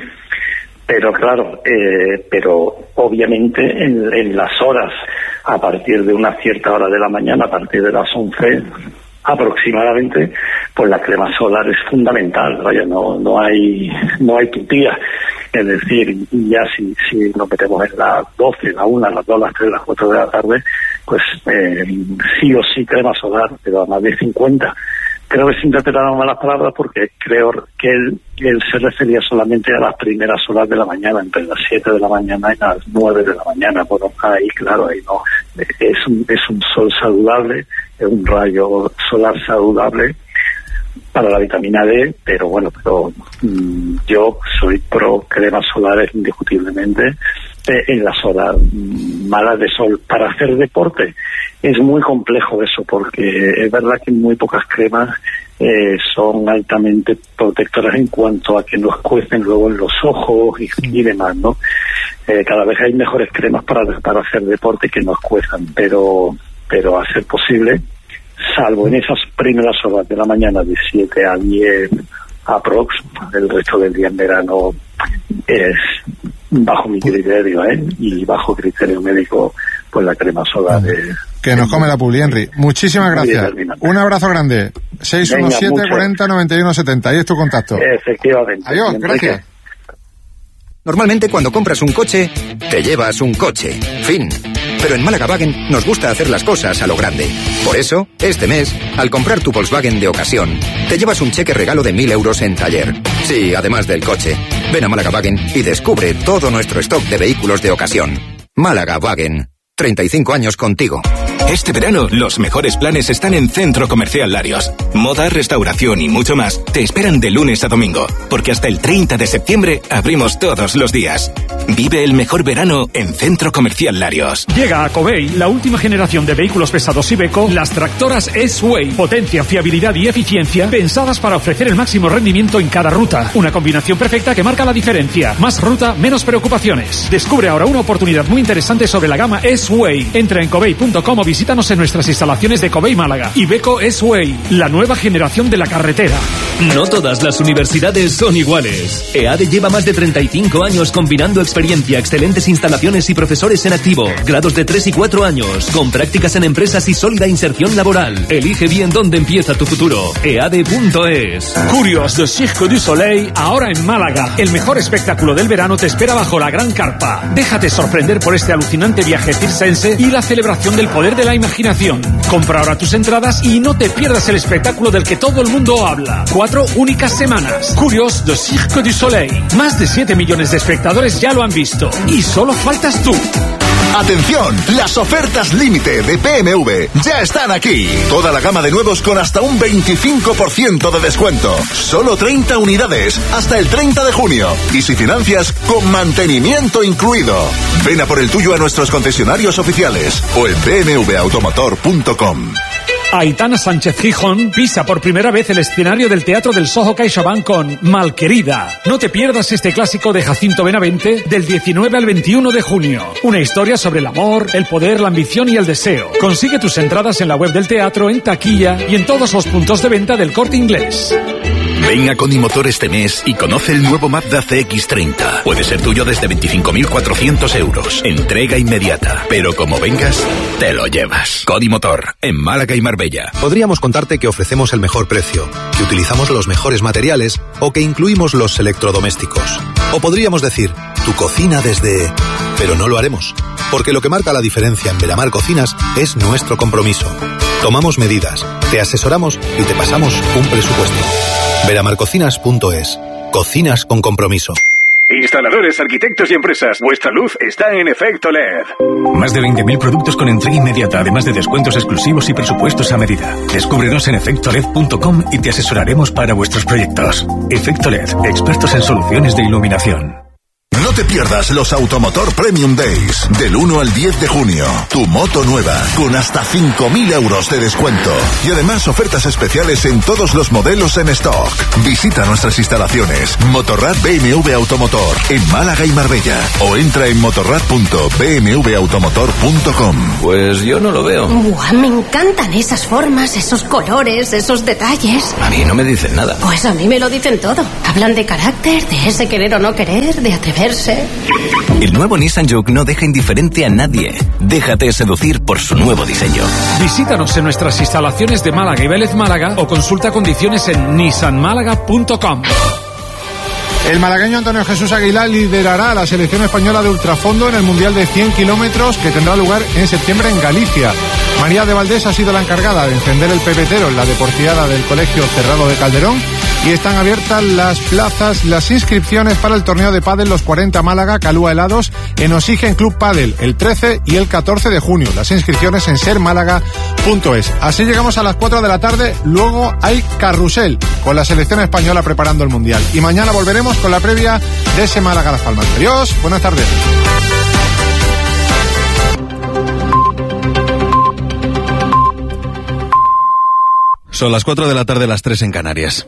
pero claro, eh, pero obviamente en, en las horas, a partir de una cierta hora de la mañana, a partir de las once aproximadamente, pues la crema solar es fundamental. Vaya, no no hay no hay tutía. Es decir, ya si si nos metemos en las doce, la una, las dos, las tres, las cuatro de la tarde, pues eh, sí o sí crema solar, pero a más de cincuenta. Creo que se interpretaron malas palabras porque creo que él, él se refería solamente a las primeras horas de la mañana, entre las siete de la mañana y las nueve de la mañana. Bueno, ahí, claro, ahí no. Es un, es un sol saludable, es un rayo solar saludable para la vitamina D, pero bueno, pero mmm, yo soy pro cremas solares indiscutiblemente eh, en las horas mmm, malas de sol. Para hacer deporte es muy complejo eso, porque es verdad que muy pocas cremas eh, son altamente protectoras en cuanto a que nos cuecen luego en los ojos y, y demás, ¿no? Eh, cada vez hay mejores cremas para, para hacer deporte que nos cuezan, pero, pero a ser posible, salvo en esas primeras horas de la mañana de siete a diez aprox, el resto del día en verano es bajo mi criterio, ¿eh? Y bajo criterio médico, pues la crema solar es... Que nos come la publi, Henry. Muchísimas gracias. Un abrazo grande. seis uno siete, cuarenta, noventa y uno setenta. Ahí es tu contacto. Efectivamente. Adiós, gracias. Normalmente cuando compras un coche, te llevas un coche. Fin. Pero en Málaga Wagen nos gusta hacer las cosas a lo grande. Por eso, este mes, al comprar tu Volkswagen de ocasión, te llevas un cheque regalo de mil euros en taller. Sí, además del coche. Ven a Málaga Wagen y descubre todo nuestro stock de vehículos de ocasión. Málaga Wagen. treinta y cinco años contigo. Este verano, los mejores planes están en Centro Comercial Larios. Moda, restauración y mucho más te esperan de lunes a domingo, porque hasta el treinta de septiembre abrimos todos los días. Vive el mejor verano en Centro Comercial Larios. Llega a Covey la última generación de vehículos pesados Iveco, las tractoras S-Way. Potencia, fiabilidad y eficiencia pensadas para ofrecer el máximo rendimiento en cada ruta. Una combinación perfecta que marca la diferencia. Más ruta, menos preocupaciones. Descubre ahora una oportunidad muy interesante sobre la gama S-Way. Entra en covey punto com o visítanos en nuestras instalaciones de Covey Málaga. Iveco S-Way, la nueva generación de la carretera. No todas las universidades son iguales. EADE lleva más de treinta y cinco años combinando experiencia, excelentes instalaciones y profesores en activo, grados de tres y cuatro años, con prácticas en empresas y sólida inserción laboral. Elige bien dónde empieza tu futuro. E A D E punto es. Curios de Cirque du Soleil, ahora en Málaga. El mejor espectáculo del verano te espera bajo la gran carpa. Déjate sorprender por este alucinante viaje circense y la celebración del poder de la imaginación. Compra ahora tus entradas y no te pierdas el espectáculo del que todo el mundo habla. Cuatro únicas semanas. Curios de Cirque du Soleil. Más de siete millones de espectadores ya lo han visto. Y solo faltas tú. ¡Atención! Las ofertas límite de B M W ya están aquí. Toda la gama de nuevos con hasta un veinticinco por ciento de descuento. Solo treinta unidades hasta el treinta de junio. Y si financias, con mantenimiento incluido. Ven a por el tuyo a nuestros concesionarios oficiales o en b m w automotor punto com. Aitana Sánchez Gijón pisa por primera vez el escenario del Teatro del Soho CaixaBank con Malquerida. No te pierdas este clásico de Jacinto Benavente del diecinueve al veintiuno de junio. Una historia sobre el amor, el poder, la ambición y el deseo. Consigue tus entradas en la web del teatro, en taquilla y en todos los puntos de venta del Corte Inglés. Ven a Conimotor este mes y conoce el nuevo Mazda C X treinta. Puede ser tuyo desde veinticinco mil cuatrocientos euros. Entrega inmediata. Pero como vengas, te lo llevas. Conimotor, en Málaga y Marbella. Podríamos contarte que ofrecemos el mejor precio, que utilizamos los mejores materiales o que incluimos los electrodomésticos. O podríamos decir, tu cocina desde... Pero no lo haremos, porque lo que marca la diferencia en Belamar Cocinas es nuestro compromiso. Tomamos medidas, te asesoramos y te pasamos un presupuesto. Belamarcocinas punto es. Cocinas con compromiso. Instaladores, arquitectos y empresas, vuestra luz está en Efecto L E D. Más de veinte mil productos con entrega inmediata, además de descuentos exclusivos y presupuestos a medida. Descúbrenos en efecto led punto com y te asesoraremos para vuestros proyectos. Efecto L E D, expertos en soluciones de iluminación. No te pierdas los Automotor Premium Days del uno al diez de junio. Tu moto nueva con hasta cinco mil euros de descuento. Y además ofertas especiales en todos los modelos en stock. Visita nuestras instalaciones Motorrad B M W Automotor en Málaga y Marbella o entra en motorrad punto b m w automotor punto com. Pues yo no lo veo. Buah, me encantan esas formas, esos colores, esos detalles. A mí no me dicen nada. Pues a mí me lo dicen todo. Hablan de carácter, de ese querer o no querer, de atreverse. El nuevo Nissan Juke no deja indiferente a nadie. Déjate seducir por su nuevo diseño. Visítanos en nuestras instalaciones de Málaga y Vélez Málaga o consulta condiciones en nissan málaga punto com. El malagueño Antonio Jesús Aguilar liderará a la selección española de ultrafondo en el Mundial de cien kilómetros que tendrá lugar en septiembre en Galicia. María de Valdés ha sido la encargada de encender el pepetero en la deportiada del Colegio Cerrado de Calderón y están abiertas las plazas, las inscripciones para el torneo de pádel Los cuarenta Málaga Calúa Helados en Oxygen Club Pádel el trece y el catorce de junio. Las inscripciones en ser málaga punto es. Así llegamos a las cuatro de la tarde, luego hay carrusel con la selección española preparando el Mundial. Y mañana volveremos con la previa de ese Málaga Las Palmas. Adiós, buenas tardes. Son las cuatro de la tarde, las tres en Canarias.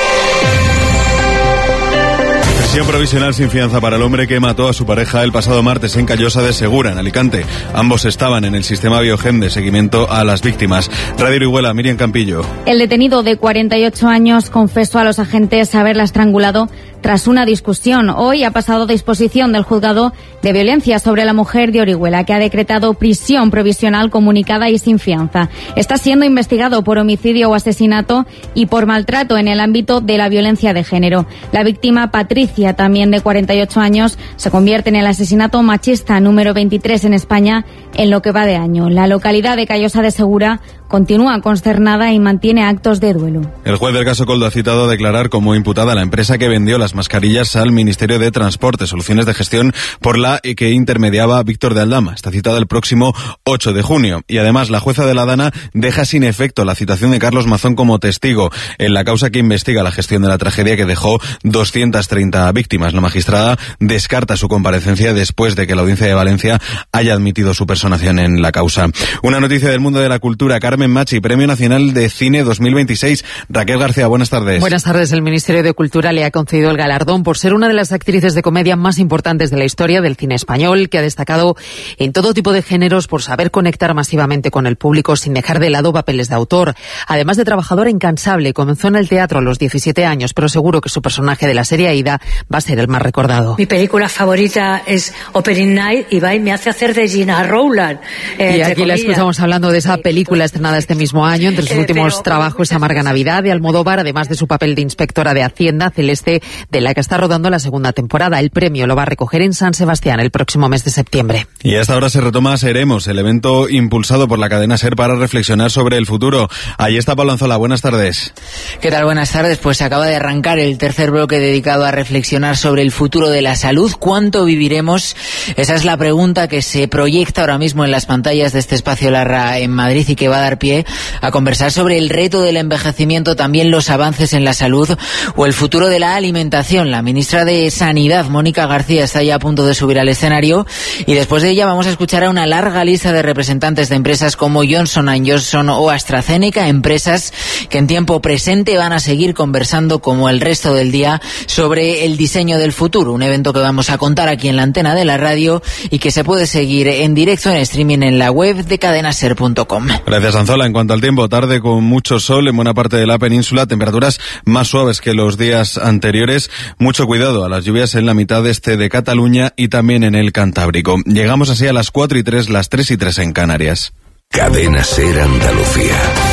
Prisión provisional sin fianza para el hombre que mató a su pareja el pasado martes en Callosa de Segura, en Alicante. Ambos estaban en el sistema Biogen de seguimiento a las víctimas. Radio Orihuela, Miriam Campillo. El detenido de cuarenta y ocho años confesó a los agentes haberla estrangulado tras una discusión. Hoy ha pasado a disposición del juzgado de violencia sobre la mujer de Orihuela, que ha decretado prisión provisional comunicada y sin fianza. Está siendo investigado por homicidio o asesinato y por maltrato en el ámbito de la violencia de género. La víctima, Patricia, también de cuarenta y ocho años, se convierte en el asesinato machista número veintitrés en España en lo que va de año. La localidad de Callosa de Segura continúa consternada y mantiene actos de duelo. El juez del caso Coldo ha citado a declarar como imputada a la empresa que vendió las mascarillas al Ministerio de Transporte, Soluciones de Gestión, por la que intermediaba Víctor de Aldama. Está citada el próximo ocho de junio. Y además, la jueza de la Dana deja sin efecto la citación de Carlos Mazón como testigo en la causa que investiga la gestión de la tragedia que dejó doscientas treinta víctimas. La magistrada descarta su comparecencia después de que la Audiencia de Valencia haya admitido su personación en la causa. Una noticia del mundo de la cultura. Carmen Machi, Premio Nacional de Cine dos mil veintiséis. Raquel García, buenas tardes. Buenas tardes. El Ministerio de Cultura le ha concedido el galardón por ser una de las actrices de comedia más importantes de la historia del cine español, que ha destacado en todo tipo de géneros por saber conectar masivamente con el público sin dejar de lado papeles de autor. Además de trabajadora incansable, comenzó en el teatro a los diecisiete años, pero seguro que su personaje de la serie Aida va a ser el más recordado. Mi película favorita es Opening Night y va y me hace hacer de Gina Rowland. Eh, y aquí la escuchamos hablando de esa película estrenada este mismo año. Entre sus eh, últimos pero, trabajos, Amarga Navidad de Almodóvar, además de su papel de inspectora de Hacienda, Celeste, de la que está rodando la segunda temporada. El premio lo va a recoger en San Sebastián el próximo mes de septiembre. Y a esta hora se retoma Seremos, el evento impulsado por la cadena SER para reflexionar sobre el futuro. Ahí está Pablo Anzola, buenas tardes. ¿Qué tal? Buenas tardes. Pues se acaba de arrancar el tercer bloque dedicado a reflexionar sobre el futuro de la salud. ¿Cuánto viviremos? Esa es la pregunta que se proyecta ahora mismo en las pantallas de este espacio Larra en Madrid y que va a dar pie a conversar sobre el reto del envejecimiento, también los avances en la salud o el futuro de la alimentación. La ministra de Sanidad, Mónica García, está ya a punto de subir al escenario y después de ella vamos a escuchar a una larga lista de representantes de empresas como Johnson and Johnson o AstraZeneca, empresas que en tiempo presente van a seguir conversando como el resto del día sobre el diseño del futuro, un evento que vamos a contar aquí en la antena de la radio y que se puede seguir en directo en streaming en la web de cadenaser punto com. Gracias, Anzola. En cuanto al tiempo, tarde con mucho sol en buena parte de la península, temperaturas más suaves que los días anteriores. Mucho cuidado a las lluvias en la mitad este de Cataluña y también en el Cantábrico. Llegamos así a las cuatro y tres, las tres y tres en Canarias. Cadena SER Andalucía.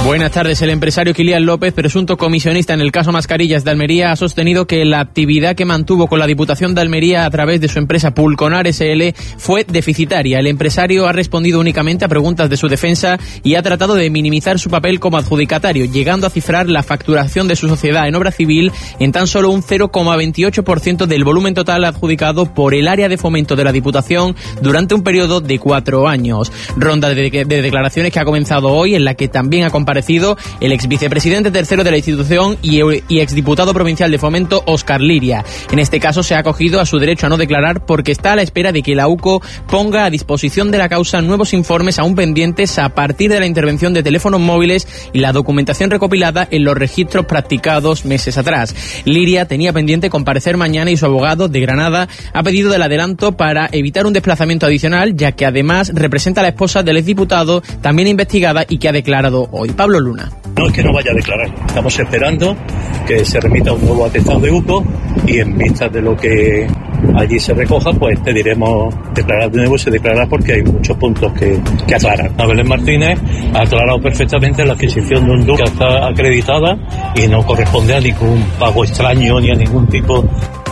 Buenas tardes. El empresario Kilian López, presunto comisionista en el caso Mascarillas de Almería, ha sostenido que la actividad que mantuvo con la Diputación de Almería a través de su empresa Pulconar S L fue deficitaria. El empresario ha respondido únicamente a preguntas de su defensa y ha tratado de minimizar su papel como adjudicatario, llegando a cifrar la facturación de su sociedad en obra civil en tan solo un cero coma veintiocho por ciento del volumen total adjudicado por el área de fomento de la Diputación durante un periodo de cuatro años. Ronda de, de, de declaraciones que ha comenzado hoy, en la que también ha comparecido el ex vicepresidente tercero de la institución y, y exdiputado provincial de Fomento, Óscar Liria. En este caso se ha acogido a su derecho a no declarar porque está a la espera de que la U C O ponga a disposición de la causa nuevos informes aún pendientes a partir de la intervención de teléfonos móviles y la documentación recopilada en los registros practicados meses atrás. Liria tenía pendiente comparecer mañana y su abogado de Granada ha pedido el adelanto para evitar un desplazamiento adicional, ya que además representa a la esposa del exdiputado, también investigada y que ha declarado hoy. Pablo Luna. No es que no vaya a declarar, estamos esperando que se remita un nuevo atestado de U C O y en vista de lo que allí se recoja, pues pediremos declarar de nuevo y se declarará porque hay muchos puntos que, que aclarar. Abelén Martínez ha aclarado perfectamente la adquisición de un duque que está acreditada y no corresponde a ningún pago extraño ni a ningún tipo.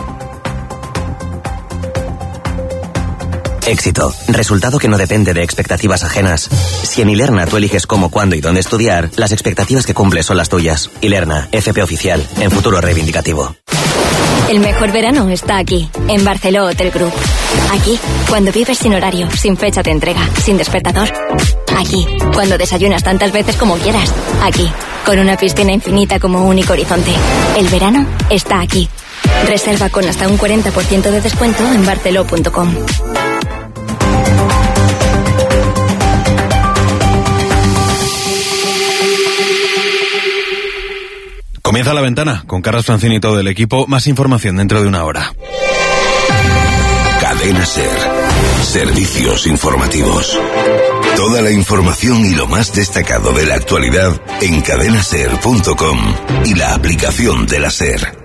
Éxito. Resultado que no depende de expectativas ajenas. Si en Ilerna tú eliges cómo, cuándo y dónde estudiar, las expectativas que cumples son las tuyas. Ilerna, F P oficial, en futuro reivindicativo. El mejor verano está aquí, en Barceló Hotel Group. Aquí, cuando vives sin horario, sin fecha de entrega, sin despertador. Aquí, cuando desayunas tantas veces como quieras. Aquí, con una piscina infinita como único horizonte. El verano está aquí. Reserva con hasta un cuarenta por ciento de descuento en barceló punto com. Comienza La Ventana con Carlos Francini y todo el equipo. Más información dentro de una hora. Cadena SER. Servicios informativos. Toda la información y lo más destacado de la actualidad en cadena ser punto com y la aplicación de la SER.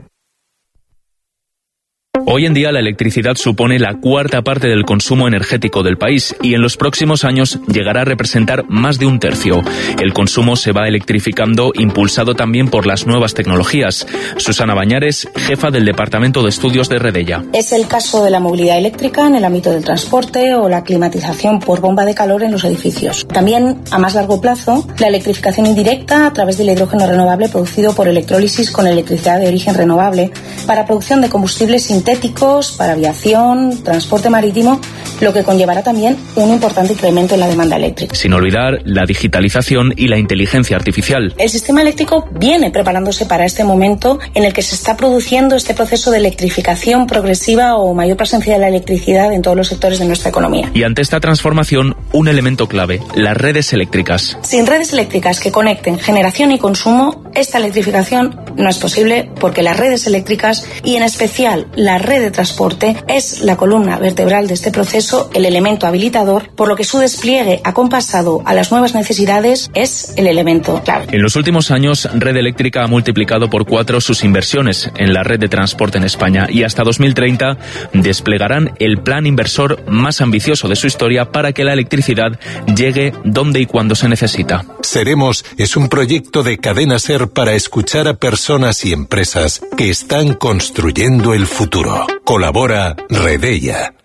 Hoy en día la electricidad supone la cuarta parte del consumo energético del país y en los próximos años llegará a representar más de un tercio. El consumo se va electrificando, impulsado también por las nuevas tecnologías. Susana Bañares, jefa del Departamento de Estudios de Redella. Es el caso de la movilidad eléctrica en el ámbito del transporte o la climatización por bomba de calor en los edificios. También, a más largo plazo, la electrificación indirecta a través del hidrógeno renovable producido por electrólisis con electricidad de origen renovable para producción de combustibles sintéticos para aviación, transporte marítimo, lo que conllevará también un importante incremento en la demanda eléctrica. Sin olvidar la digitalización y la inteligencia artificial. El sistema eléctrico viene preparándose para este momento en el que se está produciendo este proceso de electrificación progresiva o mayor presencia de la electricidad en todos los sectores de nuestra economía. Y ante esta transformación, un elemento clave, las redes eléctricas. Sin redes eléctricas que conecten generación y consumo, esta electrificación no es posible porque las redes eléctricas y en especial la red de transporte es la columna vertebral de este proceso, el elemento habilitador, por lo que su despliegue acompasado a las nuevas necesidades es el elemento clave. En los últimos años, Red Eléctrica ha multiplicado por cuatro sus inversiones en la red de transporte en España y hasta dos mil treinta desplegarán el plan inversor más ambicioso de su historia para que la electricidad llegue donde y cuando se necesita. Seremos es un proyecto de Cadena SER para escuchar a personas y empresas que están construyendo el futuro. Colabora Redella.